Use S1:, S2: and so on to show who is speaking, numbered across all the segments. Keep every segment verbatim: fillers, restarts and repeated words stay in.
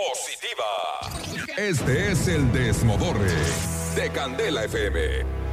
S1: positiva. Este es el Desmodorre de Candela F M.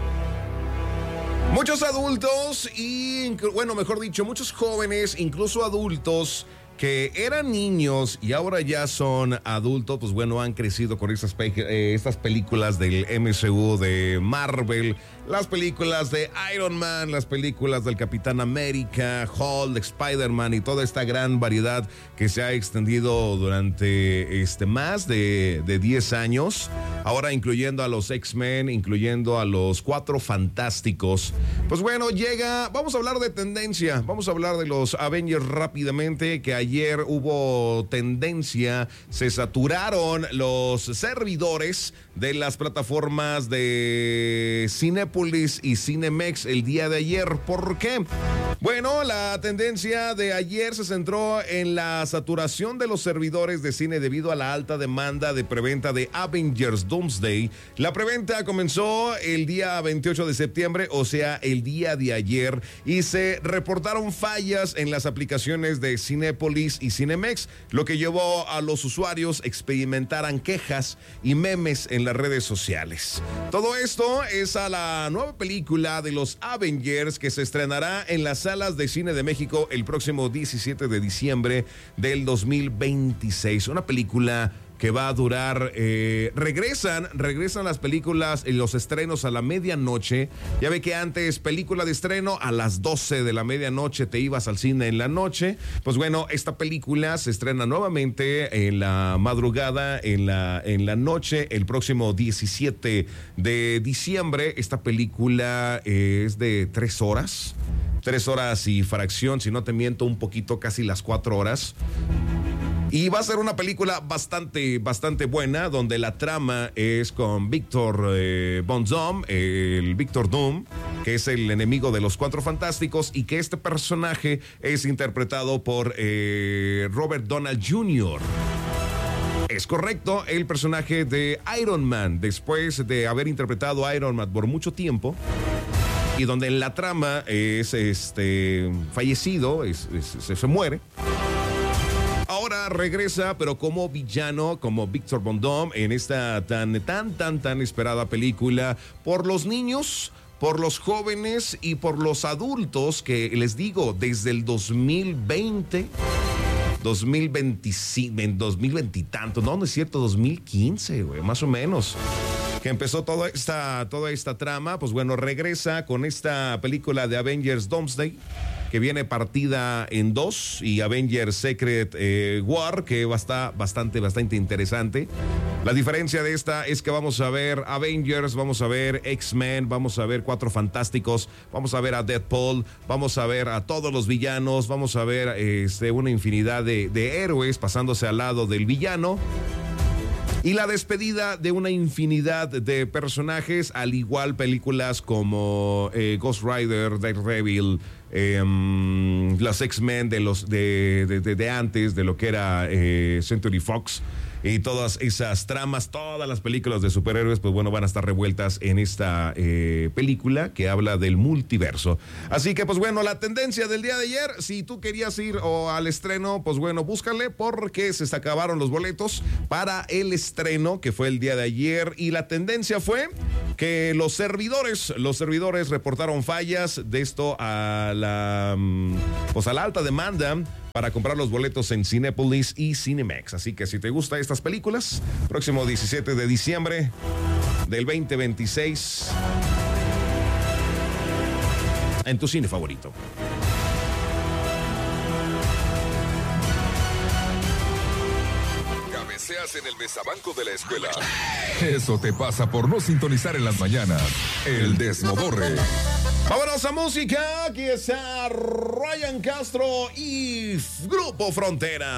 S2: Muchos adultos y, bueno, mejor dicho, muchos jóvenes, incluso adultos, que eran niños y ahora ya son adultos, pues bueno, han crecido con estas, pe- eh, estas películas del M C U de Marvel, las películas de Iron Man, las películas del Capitán América, Hulk, Spider-Man y toda esta gran variedad que se ha extendido durante este, más de, de diez años, ahora incluyendo a los X-Men, incluyendo a los Cuatro Fantásticos. Pues bueno, llega, vamos a hablar de tendencia, vamos a hablar de los Avengers rápidamente, que ayer Ayer hubo tendencia, se saturaron los servidores de las plataformas de Cinépolis y Cinemex el día de ayer. ¿Por qué? Bueno, la tendencia de ayer se centró en la saturación de los servidores de cine debido a la alta demanda de preventa de Avengers Doomsday. La preventa comenzó el día veintiocho de septiembre, o sea, el día de ayer, y se reportaron fallas en las aplicaciones de Cinépolis y Cinemex, lo que llevó a los usuarios a experimentaran quejas y memes en las redes sociales. Todo esto es a la nueva película de los Avengers que se estrenará en las salas de cine de México el próximo diecisiete de diciembre del dos mil veintiséis. Una película que va a durar, eh, regresan, regresan las películas y los estrenos a la medianoche. Ya ve que antes, película de estreno a las doce de la medianoche, te ibas al cine en la noche. Pues bueno, esta película se estrena nuevamente en la madrugada, en la, en la noche, el próximo diecisiete de diciembre. Esta película eh, es de tres horas, tres horas y fracción, si no te miento, un poquito, casi las cuatro horas. Y va a ser una película bastante, bastante buena, donde la trama es con Victor eh, Von Doom, el Victor Doom, que es el enemigo de los Cuatro Fantásticos, y que este personaje es interpretado por eh, Robert Downey junior Es correcto, el personaje de Iron Man, después de haber interpretado a Iron Man por mucho tiempo, y donde en la trama es este, fallecido, es, es, se, se muere. Ahora regresa, pero como villano, como Victor Von Doom, en esta tan, tan, tan, tan esperada película por los niños, por los jóvenes y por los adultos, que les digo, desde el dos mil veinte, dos mil veinticinco, dos mil veinte y tanto, no, no es cierto, dos mil quince, güey, más o menos, que empezó toda esta, toda esta trama. Pues bueno, regresa con esta película de Avengers Doomsday, que viene partida en dos, y Avengers Secret eh, War, que va a estar bastante, bastante interesante. La diferencia de esta es que vamos a ver Avengers, vamos a ver X-Men, vamos a ver Cuatro Fantásticos, vamos a ver a Deadpool, vamos a ver a todos los villanos, vamos a ver este, una infinidad de, de héroes pasándose al lado del villano. Y la despedida de una infinidad de personajes, al igual películas como eh, Ghost Rider, Daredevil, eh, um, las X-Men de los de, de, de, de antes, de lo que era eh, Century Fox, y todas esas tramas, todas las películas de superhéroes, pues bueno, van a estar revueltas en esta eh, película que habla del multiverso. Así que, pues bueno, la tendencia del día de ayer, si tú querías ir o al estreno, pues bueno, búscale, porque se acabaron los boletos para el estreno, que fue el día de ayer, y la tendencia fue que los servidores, los servidores reportaron fallas de esto a la, pues a la alta demanda para comprar los boletos en Cinépolis y Cinemex. Así que si te gustan estas películas, próximo diecisiete de diciembre del veinte veintiséis en tu cine favorito.
S1: Cabeceas en el mesabanco de la escuela. Eso te pasa por no sintonizar en las mañanas el Desmodorre.
S2: Vámonos a música. Aquí está Ryan Castro y Grupo Frontera.